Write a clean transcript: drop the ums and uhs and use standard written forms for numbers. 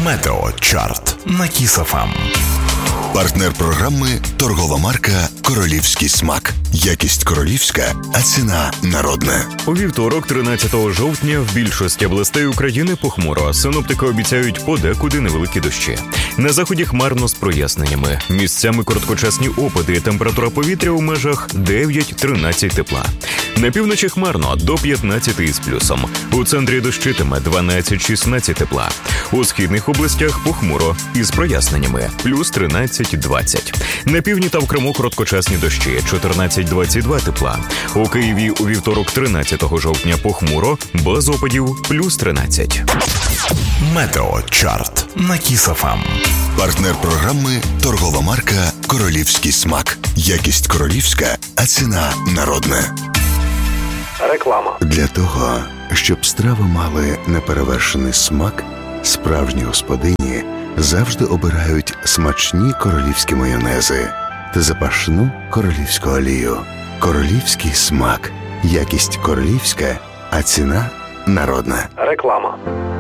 Метеочарт на Kiss FM. Партнер програми – торгова марка «Королівський смак». Якість королівська, а ціна народна. У вівторок, 13 жовтня, в більшості областей України похмуро. Синоптики обіцяють подекуди невеликі дощі. На заході хмарно з проясненнями. Місцями короткочасні опади. Температура повітря у межах 9-13 тепла. На півночі хмарно до 15 із плюсом. У центрі дощитиме 12-16 тепла. У східних областях похмуро із проясненнями. Плюс 13-20. На півдні та в Криму короткочасні дощі. 14-22 тепла. У Києві у вівторок, 13 жовтня, похмуро, без опадів, плюс 13. Метеочарт на Kiss FM. Партнер програми – торгова марка «Королівський смак». Якість королівська, а ціна народна. Реклама. Для того, щоб страви мали неперевершений смак, справжні господині завжди обирають смачні королівські майонези та запашну королівську олію. Королівський смак. Якість королівська, а ціна народна. Реклама.